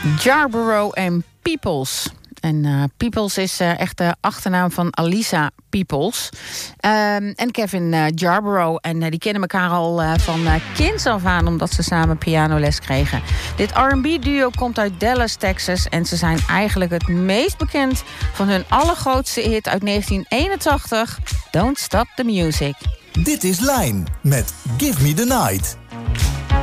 Yarborough en Peoples. En Peoples is echt de achternaam van Alisa Peoples. En Kevin Yarborough. En die kennen elkaar al van kinds af aan, omdat ze samen pianoles kregen. Dit R&B-duo komt uit Dallas, Texas. En ze zijn eigenlijk het meest bekend van hun allergrootste hit uit 1981. Don't Stop the Music. Dit is Line met Give Me the Night.